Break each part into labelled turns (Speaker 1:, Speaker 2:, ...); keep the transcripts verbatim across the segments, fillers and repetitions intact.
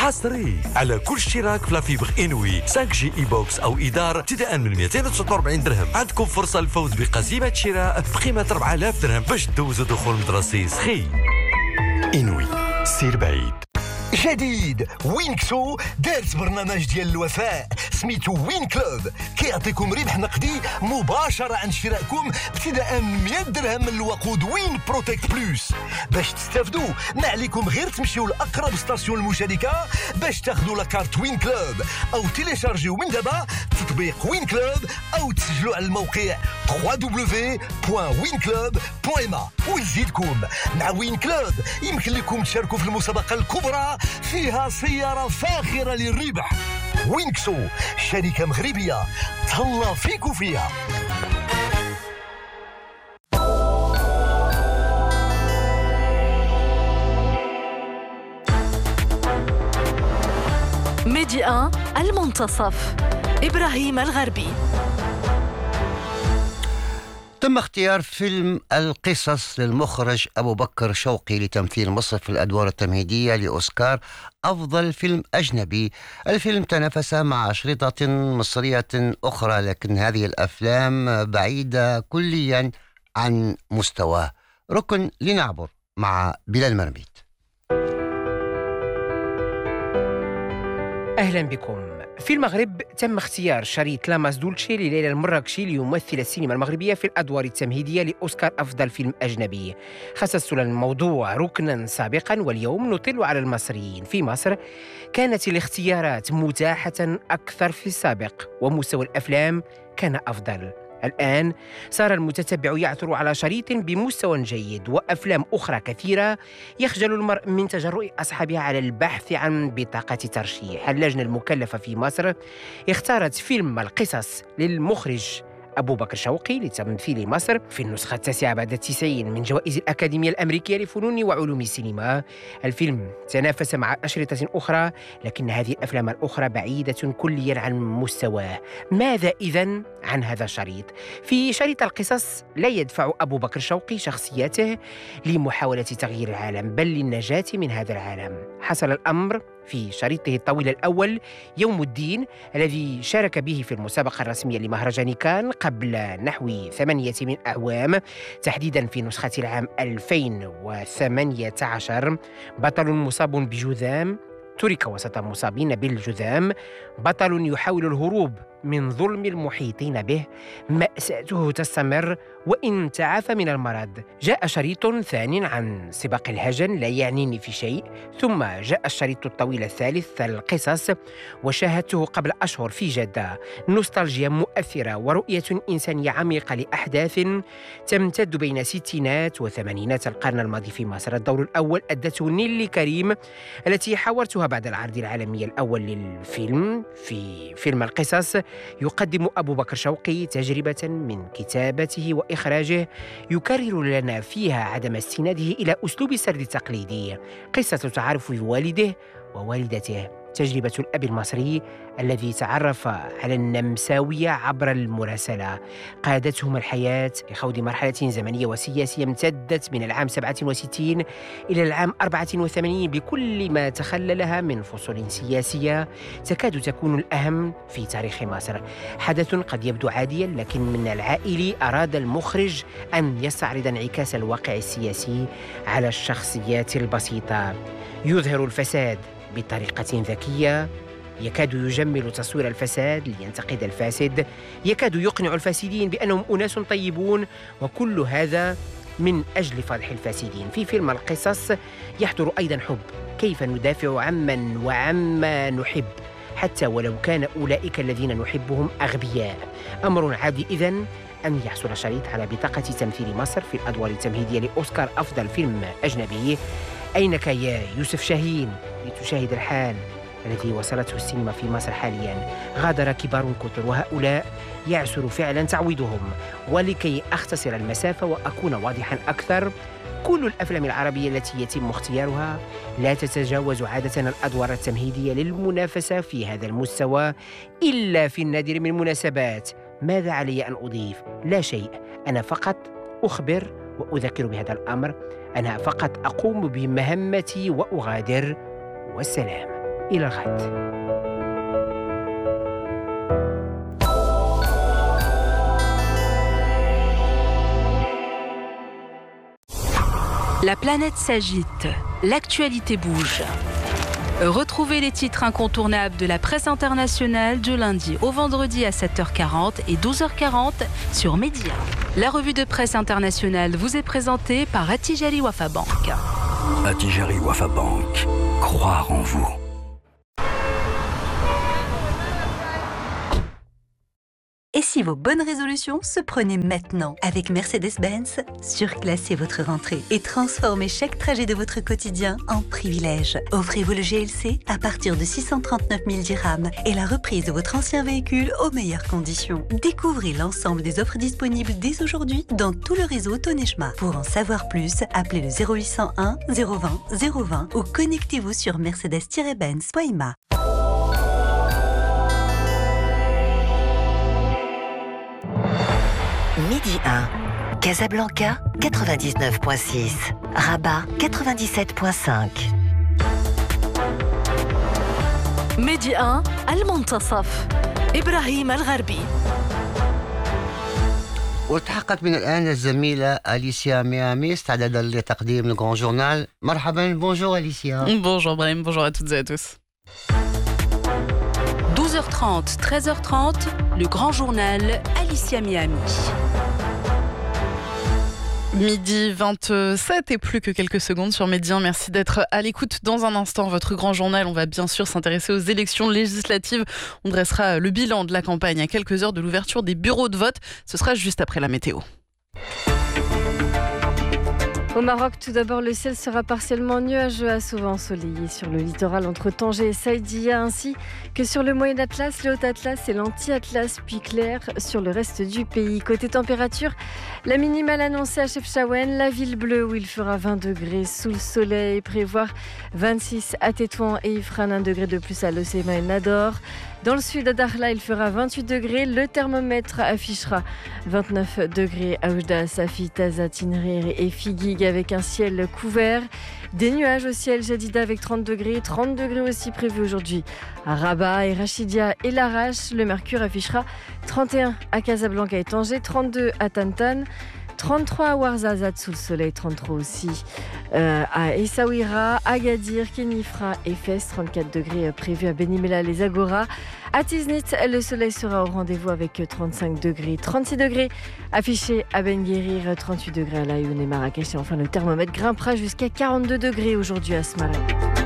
Speaker 1: حصري على كل اشتراك في لافيبر انوي خمسة جي اي بوكس او ايدار ابتداء من مئتين وتسعة وأربعين درهم. عندكم فرصه للفوز بقسيمه شراء بقيمه أربعة آلاف درهم باش تدوزوا دخول مدرسي سخي. انوي سير بعيد.
Speaker 2: جديد وينكسو دارت برنامج ديال الوفاء سميتو وين كلوب، كيعطيكم ربح نقدي مباشرة عند شرائكم ابتداء من مئة درهم من الوقود وين بروتكت بلوس. باش تستافدوا ما عليكم غير تمشيو لأقرب ستاسيون المشاركة باش تاخذوا لاكارت وين كلوب، أو تيليشارجيو من دابا تطبيق وين كلوب، أو تسجلوا على الموقع دبليو دبليو دبليو بوان وين كلوب بوان ام ا. ونزيدكم مع وين كلوب يمكن لكم تشاركوا في المسابقة الكبرى فيها سيارة فاخرة للربح. وينكسو شركة مغربية تهلا فيكو فيها.
Speaker 3: ميديا المنتصف إبراهيم الغربي.
Speaker 4: تم اختيار فيلم القصص للمخرج أبو بكر شوقي لتمثيل مصر في الأدوار التمهيدية لأوسكار أفضل فيلم أجنبي. الفيلم تنافس مع أشرطة مصرية أخرى، لكن هذه الأفلام بعيدة كليا عن مستواه. ركن لنعبر مع بلال مرميد.
Speaker 5: أهلا بكم. في المغرب تم اختيار شريط لاماس دولتشي لليلى المراكشي ليمثل السينما المغربية في الأدوار التمهيدية لأوسكار أفضل فيلم أجنبي. خصصت الموضوع ركنا سابقا، واليوم نطل على المصريين. في مصر كانت الاختيارات متاحة أكثر في السابق، ومستوى الأفلام كان أفضل. الآن صار المتتبع يعثر على شريط بمستوى جيد وأفلام أخرى كثيرة يخجل المرء من تجرؤ أصحابها على البحث عن بطاقة ترشيح. اللجنة المكلفة في مصر اختارت فيلم القصص للمخرج أبو بكر شوقي لتمثيل مصر في النسخة التاسعة بعد التسعين من جوائز الأكاديمية الأمريكية لفنون وعلوم السينما. الفيلم تنافس مع أشرطة أخرى، لكن هذه الأفلام الأخرى بعيدة كليا عن مستواه. ماذا إذن عن هذا الشريط؟ في شريط القصص لا يدفع أبو بكر شوقي شخصيته لمحاولة تغيير العالم، بل للنجاة من هذا العالم. حصل الأمر في شريطه الطويل الأول يوم الدين، الذي شارك به في المسابقة الرسمية لمهرجان كان قبل نحو ثمانية من أعوام، تحديدا في نسخة العام ألفين وثمانية عشر. بطل مصاب بجذام ترك وسط مصابين بالجذام، بطل يحاول الهروب من ظلم المحيطين به، مأساته تستمر وإن تعافى من المرض. جاء شريط ثاني عن سباق الهجن لا يعنيني في شيء، ثم جاء الشريط الطويل الثالث القصص، وشاهدته قبل أشهر في جدة. نوستالجيا مؤثرة ورؤية إنسانية عميقة لأحداث تمتد بين الستينات وثمانينات القرن الماضي في مصر. الدور الأول أدته نيلي كريم، التي حاورتها بعد العرض العالمي الأول للفيلم. في فيلم القصص يقدم أبو بكر شوقي تجربة من كتابته وإخراجه يكرر لنا فيها عدم استناده إلى أسلوب السرد التقليدي. قصة تعارف والده ووالدته، تجربة الأب المصري الذي تعرف على النمساوية عبر المراسلة، قادتهم الحياة لخوض مرحلة زمنية وسياسية امتدت من العام سبعة وستين إلى العام أربعة وثمانين بكل ما تخللها من فصول سياسية تكاد تكون الأهم في تاريخ مصر. حدث قد يبدو عاديا، لكن من العائلي أراد المخرج أن يستعرض انعكاس الواقع السياسي على الشخصيات البسيطة. يظهر الفساد بطريقة ذكية، يكاد يجمل تصوير الفساد لينتقد الفاسد، يكاد يقنع الفاسدين بأنهم أناس طيبون، وكل هذا من أجل فضح الفاسدين. في فيلم القصص يحضر أيضا حب، كيف ندافع عمن وعما نحب حتى ولو كان أولئك الذين نحبهم أغبياء. أمر عادي إذن أن يحصل شريط على بطاقة تمثيل مصر في الأدوار التمهيدية لأوسكار أفضل فيلم أجنبي. أينك يا يوسف شاهين لتشاهد الحال الذي وصلته السينما في مصر حاليا؟ غادر كبار كثر، وهؤلاء يعسر فعلا تعويضهم. ولكي أختصر المسافة وأكون واضحا أكثر، كل الأفلام العربية التي يتم اختيارها لا تتجاوز عادة الأدوار التمهيدية للمنافسة في هذا المستوى، إلا في النادر من المناسبات. ماذا علي أن أضيف؟ لا شيء، أنا فقط أخبر وأذكر بهذا الأمر. أنا فقط أقوم بمهمتي وأغادر، والسلام. إلى الغد.
Speaker 6: La planète s'agite, l'actualité bouge. Retrouvez les titres incontournables de la presse internationale du lundi au vendredi à sept heures quarante et douze heures quarante sur Média. La revue de presse internationale vous est présentée par Attijari Wafa Bank.
Speaker 7: Attijari Wafa Bank, croire en vous.
Speaker 8: Et si vos bonnes résolutions se prenaient maintenant? Avec Mercedes-Benz, surclassez votre rentrée et transformez chaque trajet de votre quotidien en privilège. Offrez-vous le G L C à partir de six cent trente-neuf mille dirhams et la reprise de votre ancien véhicule aux meilleures conditions. Découvrez l'ensemble des offres disponibles dès aujourd'hui dans tout le réseau Tonejma. Pour en savoir plus, appelez le zéro huit cent un zéro vingt zéro vingt ou connectez-vous sur mercedes tiret benz point i m a.
Speaker 9: Midi un, Casablanca quatre-vingt-dix-neuf virgule six, Rabat quatre-vingt-dix-sept virgule cinq.
Speaker 3: ميدي واحد المنتصف إبراهيم الغربي.
Speaker 4: وتحققت من الآن الزميلة أليسيا ميامي استعدادا لتقديم الجران جورنال. مرحبا. بونجور أليسيا.
Speaker 10: Bonjour Brahim, bonjour à toutes et à tous.
Speaker 6: douze heures trente, treize heures trente, le grand journal Alicia Miami.
Speaker 10: Midi vingt-sept et plus que quelques secondes sur Média. Merci d'être à l'écoute. Dans un instant, votre grand journal, on va bien sûr s'intéresser aux élections législatives. On dressera le bilan de la campagne à quelques heures de l'ouverture des bureaux de vote. Ce sera juste après la météo.
Speaker 11: Au Maroc, tout d'abord, le ciel sera partiellement nuageux à souvent ensoleillé sur le littoral entre Tanger et Saïdia, ainsi que sur le Moyen Atlas, le Haut Atlas et l'Anti-Atlas, puis clair sur le reste du pays. Côté température, la minimale annoncée à Chefchaouen, la ville bleue où il fera vingt degrés sous le soleil, prévoir vingt-six à Tétouan et Ifrane, un degré de plus à Losema et Nador. Dans le sud, à Dakhla, il fera vingt-huit degrés. Le thermomètre affichera vingt-neuf degrés à Oujda, Safi, Taza, Tinrir et Figuig avec un ciel couvert. Des nuages au ciel, Jadida avec trente degrés. trente degrés aussi prévus aujourd'hui à Rabat et Rachidia et Larache. Le mercure affichera trente et un à Casablanca et Tanger, trente-deux à Tantan, trente-trois à Ouarzazate sous le soleil, trente-trois aussi euh, à Essaouira, Agadir, Kenifra et Fès, trente-quatre degrés prévus à Benimela, les Agora. À Tiznit, le soleil sera au rendez-vous avec trente-cinq degrés, trente-six degrés affichés à Ben Guérir, trente-huit degrés à Laayoune et Marrakech. Et enfin, le thermomètre grimpera jusqu'à quarante-deux degrés aujourd'hui à Smara.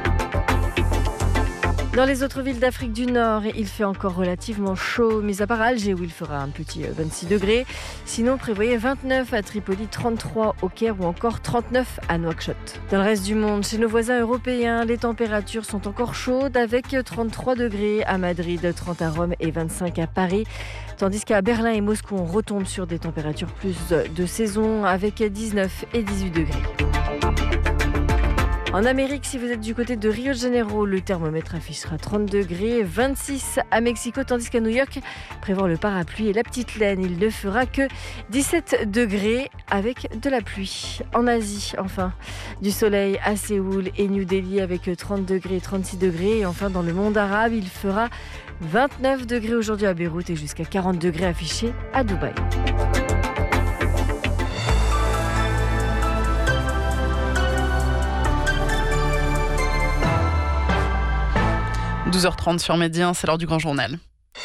Speaker 11: Dans les autres villes d'Afrique du Nord, il fait encore relativement chaud, mis à part Alger où il fera un petit vingt-six degrés. Sinon, prévoyez vingt-neuf à Tripoli, trente-trois au Caire ou encore trente-neuf à Nouakchott. Dans le reste du monde, chez nos voisins européens, les températures sont encore chaudes avec trente-trois degrés à Madrid, trente à Rome et vingt-cinq à Paris. Tandis qu'à Berlin et Moscou, on retombe sur des températures plus de saison avec dix-neuf et dix-huit degrés. En Amérique, si vous êtes du côté de Rio de Janeiro, le thermomètre affichera trente degrés, vingt-six à Mexico, tandis qu'à New York, prévoir le parapluie et la petite laine, il ne fera que dix-sept degrés avec de la pluie. En Asie, enfin, du soleil à Séoul et New Delhi avec trente degrés, trente-six degrés. Et enfin, dans le monde arabe, il fera vingt-neuf degrés aujourd'hui à Beyrouth et jusqu'à quarante degrés affichés à Dubaï.
Speaker 10: douze heures trente sur Média, c'est l'heure du grand journal.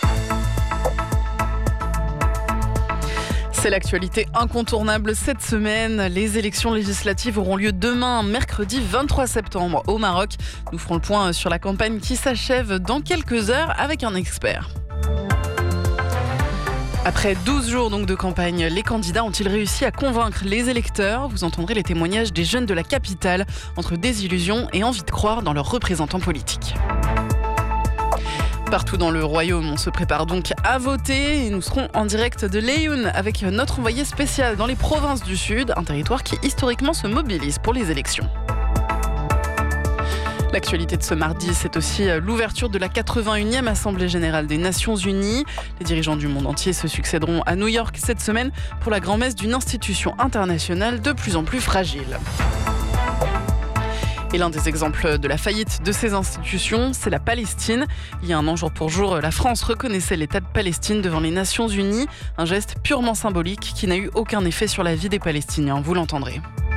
Speaker 10: C'est l'actualité incontournable cette semaine. Les élections législatives auront lieu demain, mercredi vingt-trois septembre, au Maroc. Nous ferons le point sur la campagne qui s'achève dans quelques heures avec un expert. Après douze jours donc de campagne, les candidats ont-ils réussi à convaincre les électeurs? Vous entendrez les témoignages des jeunes de la capitale, entre désillusion et envie de croire dans leurs représentants politiques. Partout dans le royaume, on se prépare donc à voter et nous serons en direct de Laayoune avec notre envoyé spécial dans les provinces du Sud, un territoire qui historiquement se mobilise pour les élections. L'actualité de ce mardi, c'est aussi l'ouverture de la quatre-vingt-unième Assemblée générale des Nations unies. Les dirigeants du monde entier se succéderont à New York cette semaine pour la grand-messe d'une institution internationale de plus en plus fragile. Et l'un des exemples de la faillite de ces institutions, c'est la Palestine. Il y a un an, jour pour jour, la France reconnaissait l'État de Palestine devant les Nations Unies. Un geste purement symbolique qui n'a eu aucun effet sur la vie des Palestiniens, vous l'entendrez.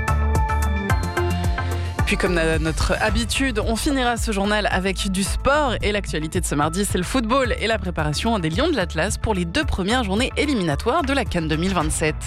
Speaker 10: Puis comme à notre habitude, on finira ce journal avec du sport. Et l'actualité de ce mardi, c'est le football et la préparation des Lions de l'Atlas pour les deux premières journées éliminatoires de la CAN deux mille vingt-sept.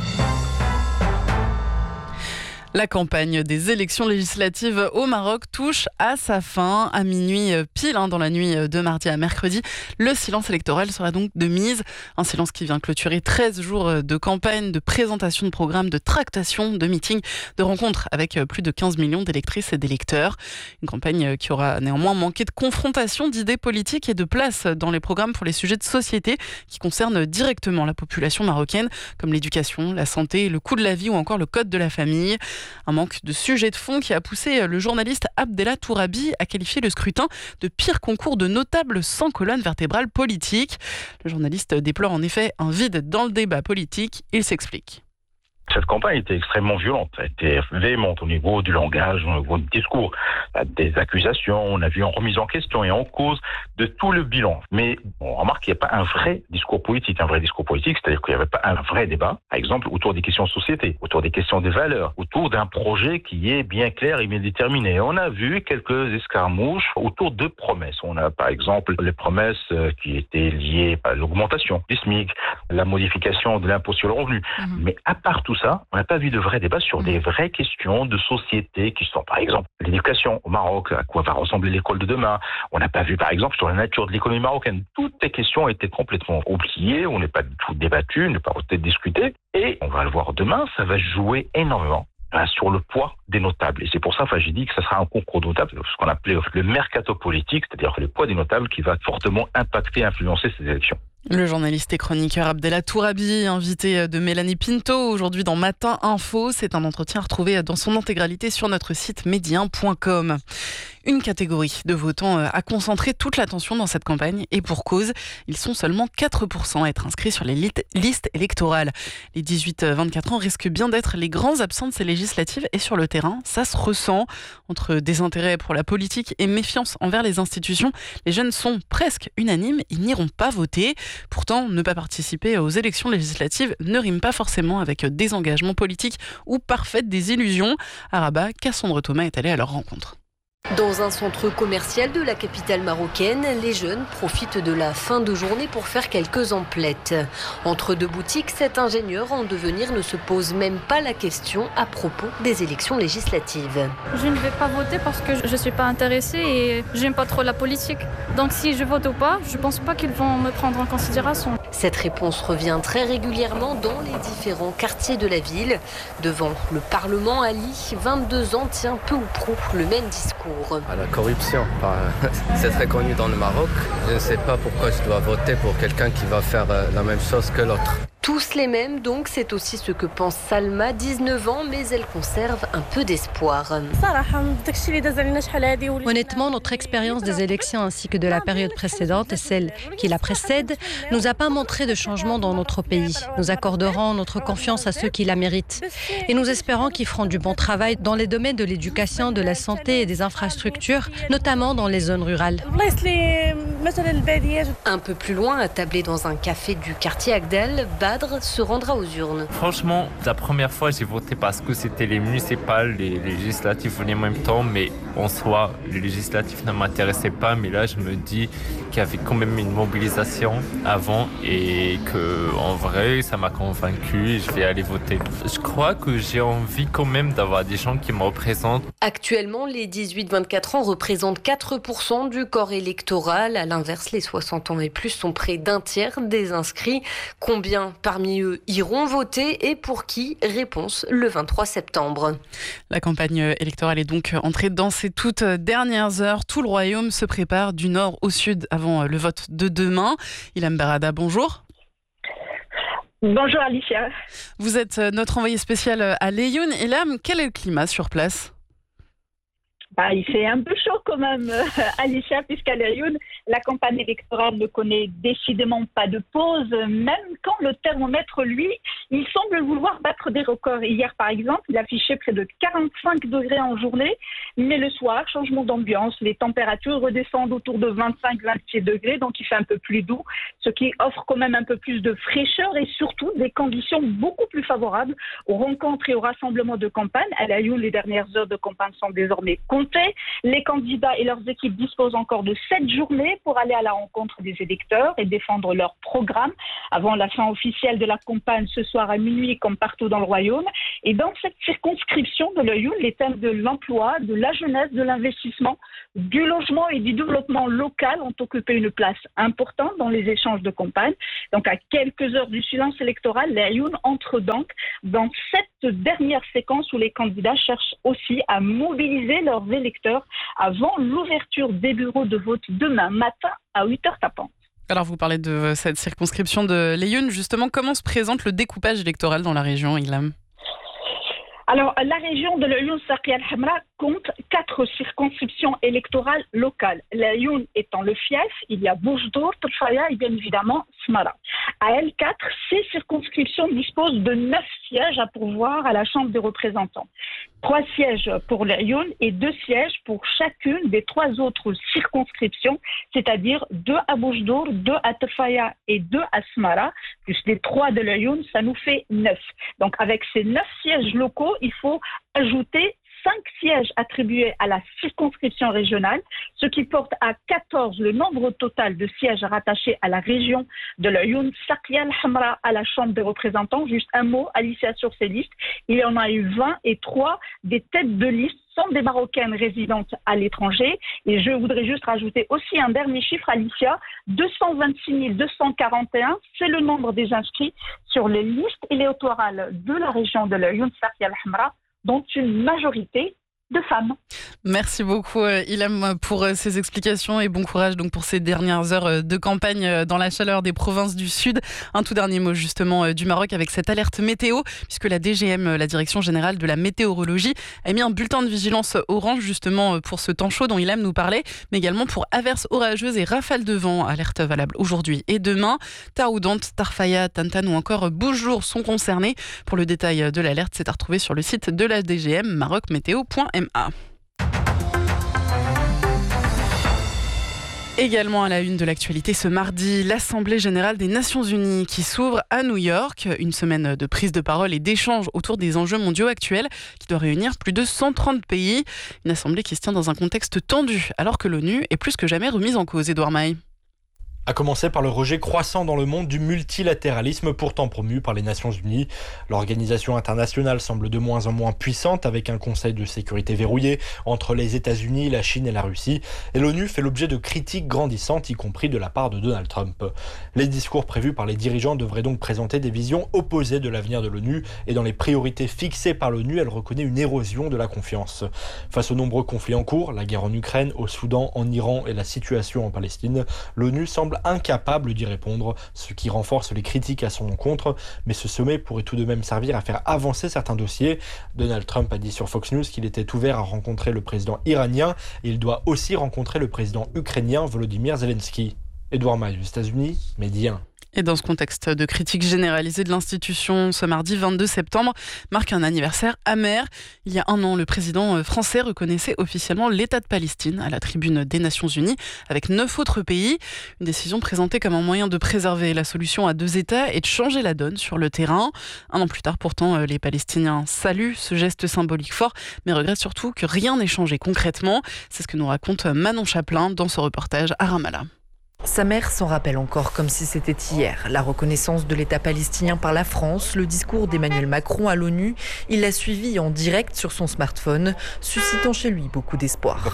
Speaker 10: La campagne des élections législatives au Maroc touche à sa fin à minuit pile, hein, dans la nuit de mardi à mercredi. Le silence électoral sera donc de mise. Un silence qui vient clôturer treize jours de campagne, de présentation de programmes, de tractation, de meetings, de rencontres avec plus de quinze millions d'électrices et d'électeurs. Une campagne qui aura néanmoins manqué de confrontation, d'idées politiques et de place dans les programmes pour les sujets de société qui concernent directement la population marocaine, comme l'éducation, la santé, le coût de la vie ou encore le code de la famille. Un manque de sujet de fond qui a poussé le journaliste Abdellah Tourabi à qualifier le scrutin de pire concours de notables sans colonne vertébrale politique. Le journaliste déplore en effet un vide dans le débat politique. Il s'explique.
Speaker 12: Cette campagne était extrêmement violente, elle était véhémente au niveau du langage, au niveau du discours, des accusations, on a vu en remise en question et en cause de tout le bilan. Mais on remarque qu'il n'y a pas un vrai discours politique, un vrai discours politique, c'est-à-dire qu'il n'y avait pas un vrai débat, par exemple, autour des questions de société, autour des questions des valeurs, autour d'un projet qui est bien clair et bien déterminé. On a vu quelques escarmouches autour de promesses. On a par exemple les promesses qui étaient liées à l'augmentation du SMIC, la modification de l'impôt sur le revenu. Mmh. Mais à part tout ça, on n'a pas vu de vrai débat sur des vraies questions de société qui sont, par exemple, l'éducation au Maroc, à quoi va ressembler l'école de demain. On n'a pas vu, par exemple, sur la nature de l'économie marocaine. Toutes les questions étaient complètement oubliées, on n'est pas du tout débattu, on n'est pas peut-être discuté. Et on va le voir demain, ça va jouer énormément sur le poids des notables. Et c'est pour ça, enfin, j'ai dit que ça sera un concours de notables, ce qu'on appelait le mercato politique, c'est-à-dire le poids des notables qui va fortement impacter, influencer ces élections.
Speaker 10: Le journaliste et chroniqueur Abdellah Tourabi, invité de Mélanie Pinto aujourd'hui dans Matin Info. C'est un entretien retrouvé dans son intégralité sur notre site média un point com. Une catégorie de votants a concentré toute l'attention dans cette campagne et pour cause, ils sont seulement quatre pour cent à être inscrits sur les listes électorales. Les dix-huit à vingt-quatre ans risquent bien d'être les grands absents de ces législatives et sur le terrain, ça se ressent. Entre désintérêt pour la politique et méfiance envers les institutions, les jeunes sont presque unanimes, ils n'iront pas voter. Pourtant, ne pas participer aux élections législatives ne rime pas forcément avec désengagement politique ou parfaite désillusion. À Rabat, Cassandre Thomas est allée à leur rencontre.
Speaker 13: Dans un centre commercial de la capitale marocaine, les jeunes profitent de la fin de journée pour faire quelques emplettes. Entre deux boutiques, cet ingénieur en devenir ne se pose même pas la question à propos des élections législatives.
Speaker 14: Je ne vais pas voter parce que je ne suis pas intéressée et j'aime pas trop la politique. Donc si je vote ou pas, je ne pense pas qu'ils vont me prendre en considération.
Speaker 13: Cette réponse revient très régulièrement dans les différents quartiers de la ville. Devant le Parlement, Ali, vingt-deux ans, tient peu ou prou le même discours.
Speaker 15: À la corruption, c'est très connu dans le Maroc. Je ne sais pas pourquoi je dois voter pour quelqu'un qui va faire la même chose que l'autre.
Speaker 13: Tous les mêmes, donc c'est aussi ce que pense Salma, dix-neuf ans, mais elle conserve un peu d'espoir.
Speaker 16: Honnêtement, notre expérience des élections ainsi que de la période précédente et celle qui la précède nous a pas montré de changement dans notre pays. Nous accorderons notre confiance à ceux qui la méritent et nous espérons qu'ils feront du bon travail dans les domaines de l'éducation, de la santé et des infrastructures, notamment dans les zones rurales.
Speaker 13: Un peu plus loin, attablé dans un café du quartier Agdal, Badr se rendra aux urnes.
Speaker 17: Franchement, la première fois, j'ai voté parce que c'était les municipales, les législatives venaient en même temps, mais en soi, les législatives ne m'intéressaient pas. Mais là, je me dis qu'il y avait quand même une mobilisation avant et que, en vrai, ça m'a convaincu et je vais aller voter. Je crois que j'ai envie quand même d'avoir des gens qui me représentent.
Speaker 13: Actuellement, les dix-huit à vingt-quatre ans représentent quatre pour cent du corps électoral. À l'inverse, les soixante ans et plus sont près d'un tiers des inscrits. Combien parmi eux iront voter et pour qui? Réponse le vingt-trois septembre.
Speaker 10: La campagne électorale est donc entrée dans ses toutes dernières heures. Tout le royaume se prépare du nord au sud avant le vote de demain. Ilham Barada, bonjour.
Speaker 18: Bonjour Alicia.
Speaker 10: Vous êtes notre envoyé spécial à Laayoune. Ilham, quel est le climat sur place ?
Speaker 18: Bah, il fait un peu chaud quand même, euh, Alicia, puisqu'à Lyon, la campagne électorale ne connaît décidément pas de pause, même quand le thermomètre, lui, il semble vouloir battre des records. Hier, par exemple, il affichait près de quarante-cinq degrés en journée, mais le soir, changement d'ambiance, les températures redescendent autour de vingt-cinq à vingt-six degrés, donc il fait un peu plus doux, ce qui offre quand même un peu plus de fraîcheur et surtout des conditions beaucoup plus favorables aux rencontres et aux rassemblements de campagne. À Lyon, les dernières heures de campagne sont désormais comptées. Les candidats et leurs équipes disposent encore de sept journées pour aller à la rencontre des électeurs et défendre leur programme avant la fin officielle de la campagne ce soir à minuit comme partout dans le royaume. Et dans cette circonscription de Lyon, les thèmes de l'emploi, de la jeunesse, de l'investissement, du logement et du développement local ont occupé une place importante dans les échanges de campagne. Donc à quelques heures du silence électoral, Lyon entre donc dans cette dernière séquence où les candidats cherchent aussi à mobiliser leurs électeurs avant l'ouverture des bureaux de vote demain matin à huit heures tapant.
Speaker 10: Alors vous parlez de cette circonscription de Lyon, justement, comment se présente le découpage électoral dans la région, Ilham ?
Speaker 18: Alors, la région de Lyon Sarkia al-Hamra compte quatre circonscriptions électorales locales. Lyon étant le fief, il y a Boujdour, Tarfaya et bien évidemment Smara. À L quatre, ces circonscriptions disposent de neuf sièges à pourvoir à la Chambre des représentants. Trois sièges pour Lyon et deux sièges pour chacune des trois autres circonscriptions, c'est-à-dire deux à Boujdour, deux à Tarfaya et deux à Smara, plus les trois de Lyon, ça nous fait neuf. Donc avec ces neuf sièges locaux, il faut ajouter cinq sièges attribués à la circonscription régionale, ce qui porte à quatorze le nombre total de sièges rattachés à la région de Lyon Sarkia al-Hamra à la Chambre des représentants. Juste un mot, Alicia, sur ces listes. Il y en a eu vingt et trois des têtes de liste sont des Marocaines résidentes à l'étranger. Et je voudrais juste rajouter aussi un dernier chiffre, Alicia. deux cent vingt-six mille deux cent quarante et un, c'est le nombre des inscrits sur les listes électorales de la région de Lyon Sarkia al-Hamra, dont une majorité de femmes.
Speaker 10: Merci beaucoup Ilham pour ces explications et bon courage donc pour ces dernières heures de campagne dans la chaleur des provinces du Sud. Un tout dernier mot justement du Maroc avec cette alerte météo, puisque la D G M, la Direction Générale de la Météorologie, a mis un bulletin de vigilance orange justement pour ce temps chaud dont Ilham nous parlait, mais également pour averses orageuses et rafales de vent. Alerte valable aujourd'hui et demain. Taoudant, Tarfaya, Tantan ou encore Boujdour sont concernés. Pour le détail de l'alerte, c'est à retrouver sur le site de la D G M, maroc météo point m a. Également à la une de l'actualité ce mardi, l'Assemblée générale des Nations unies qui s'ouvre à New York. Une semaine de prise de parole et d'échanges autour des enjeux mondiaux actuels qui doit réunir plus de cent trente pays. Une assemblée qui se tient dans un contexte tendu alors que l'ONU est plus que jamais remise en cause. Édouard Maille.
Speaker 19: À commencer par le rejet croissant dans le monde du multilatéralisme pourtant promu par les Nations Unies. L'organisation internationale semble de moins en moins puissante avec un conseil de sécurité verrouillé entre les États-Unis, la Chine et la Russie. Et l'ONU fait l'objet de critiques grandissantes, y compris de la part de Donald Trump. Les discours prévus par les dirigeants devraient donc présenter des visions opposées de l'avenir de l'ONU. Et dans les priorités fixées par l'ONU, elle reconnaît une érosion de la confiance. Face aux nombreux conflits en cours, la guerre en Ukraine, au Soudan, en Iran et la situation en Palestine, l'ONU semble incapable d'y répondre, ce qui renforce les critiques à son encontre. Mais ce sommet pourrait tout de même servir à faire avancer certains dossiers. Donald Trump a dit sur Fox News qu'il était ouvert à rencontrer le président iranien et il doit aussi rencontrer le président ukrainien Volodymyr Zelensky. Édouard Maille, aux États-Unis, Média.
Speaker 10: Et dans ce contexte de critique généralisée de l'institution, ce mardi vingt-deux septembre marque un anniversaire amer. Il y a un an, le président français reconnaissait officiellement l'État de Palestine à la tribune des Nations Unies avec neuf autres pays. Une décision présentée comme un moyen de préserver la solution à deux États et de changer la donne sur le terrain. Un an plus tard, pourtant, les Palestiniens saluent ce geste symbolique fort, mais regrettent surtout que rien n'ait changé concrètement. C'est ce que nous raconte Manon Chaplin dans ce reportage à Ramallah.
Speaker 20: Sa mère s'en rappelle encore comme si c'était hier. La reconnaissance de l'État palestinien par la France, le discours d'Emmanuel Macron à l'ONU, il l'a suivi en direct sur son smartphone, suscitant chez lui beaucoup d'espoir.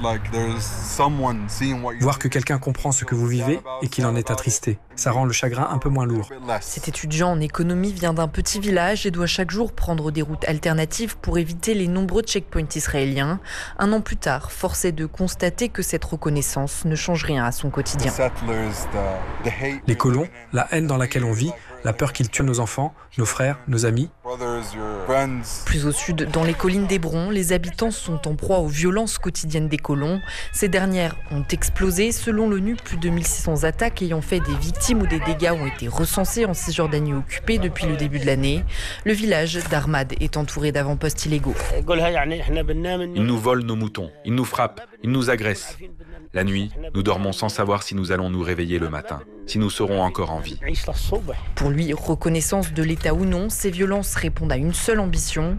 Speaker 21: Voir que quelqu'un comprend ce que vous vivez et qu'il en est attristé, ça rend le chagrin un peu moins lourd.
Speaker 20: Cet étudiant en économie vient d'un petit village et doit chaque jour prendre des routes alternatives pour éviter les nombreux checkpoints israéliens. Un an plus tard, force est de constater que cette reconnaissance ne change rien à son quotidien.
Speaker 21: Les colons, la haine dans laquelle on vit, la peur qu'ils tuent nos enfants, nos frères, nos amis.
Speaker 20: Plus au sud, dans les collines d'Hébron, les habitants sont en proie aux violences quotidiennes des colons. Ces dernières ont explosé. Selon l'ONU, plus de mille six cents attaques ayant fait des victimes ou des dégâts ont été recensés en Cisjordanie occupée depuis le début de l'année. Le village d'Armad est entouré d'avant-postes illégaux.
Speaker 1: Ils nous volent nos moutons, ils nous frappent, ils nous agressent. La nuit, nous dormons sans savoir si nous allons nous réveiller le matin, si nous serons encore en vie.
Speaker 20: Pour lui, reconnaissance de l'État ou non, ces violences répondent à une seule ambition.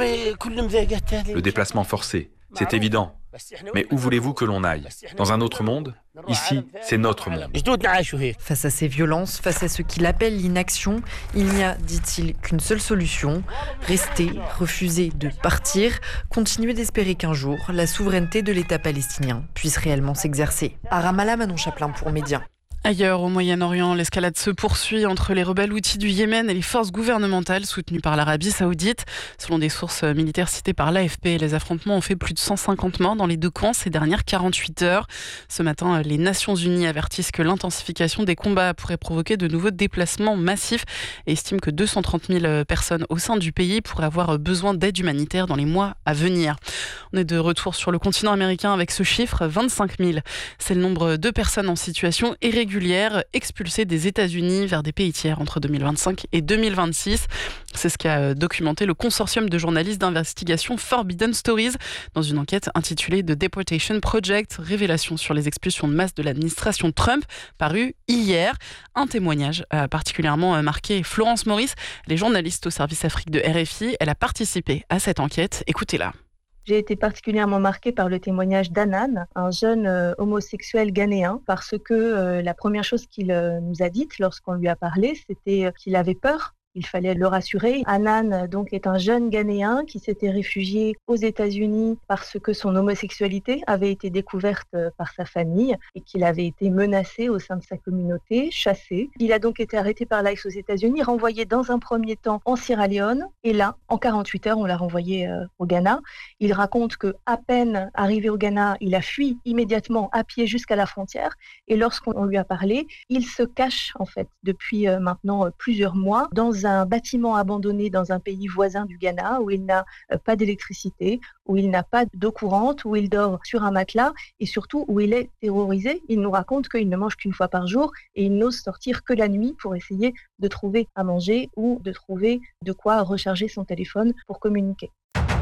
Speaker 1: Le déplacement forcé, c'est évident. Mais où voulez-vous que l'on aille? Dans un autre monde? Ici, c'est notre monde.
Speaker 20: Face à ces violences, face à ce qu'il appelle l'inaction, il n'y a, dit-il, qu'une seule solution. Rester, refuser de partir, continuer d'espérer qu'un jour, la souveraineté de l'État palestinien puisse réellement s'exercer. À Ramallah, Manon Chaplin pour Média.
Speaker 10: Ailleurs, au Moyen-Orient, l'escalade se poursuit entre les rebelles houthis du Yémen et les forces gouvernementales soutenues par l'Arabie saoudite. Selon des sources militaires citées par l'A F P, les affrontements ont fait plus de cent cinquante morts dans les deux camps ces dernières quarante-huit heures. Ce matin, les Nations Unies avertissent que l'intensification des combats pourrait provoquer de nouveaux déplacements massifs et estiment que deux cent trente mille personnes au sein du pays pourraient avoir besoin d'aide humanitaire dans les mois à venir. On est de retour sur le continent américain avec ce chiffre, vingt-cinq mille. C'est le nombre de personnes en situation irrégulière expulsées des États-Unis vers des pays tiers entre deux mille vingt-cinq et deux mille vingt-six. C'est ce qu'a documenté le consortium de journalistes d'investigation Forbidden Stories dans une enquête intitulée The Deportation Project, révélation sur les expulsions de masse de l'administration Trump, parue hier. Un témoignage a particulièrement marqué Florence Maurice, elle est journaliste au service Afrique de R F I. Elle a participé à cette enquête. Écoutez-la.
Speaker 22: J'ai été particulièrement marquée par le témoignage d'Anan, un jeune euh, homosexuel ghanéen, parce que euh, la première chose qu'il euh, nous a dite lorsqu'on lui a parlé, c'était euh, qu'il avait peur. Il fallait le rassurer. Anan donc est un jeune Ghanéen qui s'était réfugié aux États-Unis parce que son homosexualité avait été découverte par sa famille et qu'il avait été menacé au sein de sa communauté, chassé. Il a donc été arrêté par l'I C E aux États-Unis, renvoyé dans un premier temps en Sierra Leone et là, en quarante-huit heures, on l'a renvoyé euh, au Ghana. Il raconte que à peine arrivé au Ghana, il a fui immédiatement à pied jusqu'à la frontière et lorsqu'on lui a parlé, il se cache en fait depuis euh, maintenant euh, plusieurs mois dans un bâtiment abandonné dans un pays voisin du Ghana où il n'a pas d'électricité, où il n'a pas d'eau courante, où il dort sur un matelas et surtout où il est terrorisé. Il nous raconte qu'il ne mange qu'une fois par jour et il n'ose sortir que la nuit pour essayer de trouver à manger ou de trouver de quoi recharger son téléphone pour communiquer.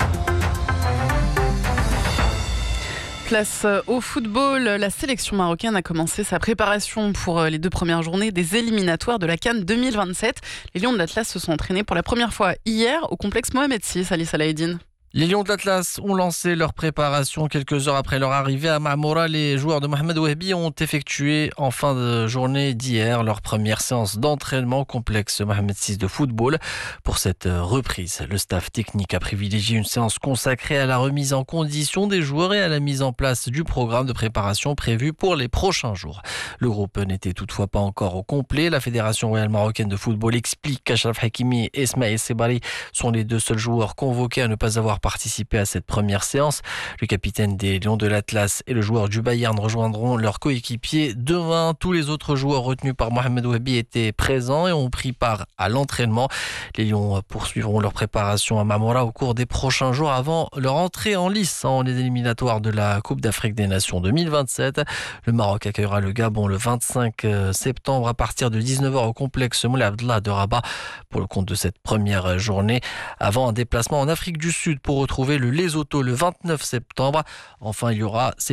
Speaker 10: Place au football, la sélection marocaine a commencé sa préparation pour les deux premières journées des éliminatoires de la CAN deux mille vingt-sept. Les Lions de l'Atlas se sont entraînés pour la première fois hier au complexe Mohamed six, Ali Salaheddine.
Speaker 23: Les Lions de l'Atlas ont lancé leur préparation quelques heures après leur arrivée à Marmora. Les joueurs de Mohamed Wahbi ont effectué en fin de journée d'hier leur première séance d'entraînement complexe Mohamed six de football. Pour cette reprise, le staff technique a privilégié une séance consacrée à la remise en condition des joueurs et à la mise en place du programme de préparation prévu pour les prochains jours. Le groupe n'était toutefois pas encore au complet. La Fédération royale marocaine de football explique qu'Achraf Hakimi et Ismaël Sebari sont les deux seuls joueurs convoqués à ne pas avoir participé à cette première séance. Le capitaine des Lions de l'Atlas et le joueur du Bayern rejoindront leurs coéquipiers demain. Tous les autres joueurs retenus par Mohamed Wahbi étaient présents et ont pris part à l'entraînement. Les Lions poursuivront leur préparation à Marmora au cours des prochains jours avant leur entrée en lice en les éliminatoires de la Coupe d'Afrique des Nations deux mille vingt-sept. Le Maroc accueillera le Gabon le vingt-cinq septembre à partir de dix-neuf heures au complexe Moulay Abdellah de Rabat pour le compte de cette première journée avant un déplacement en Afrique du Sud pour retrouver le Lesotho le vingt-neuf septembre. Enfin, il y aura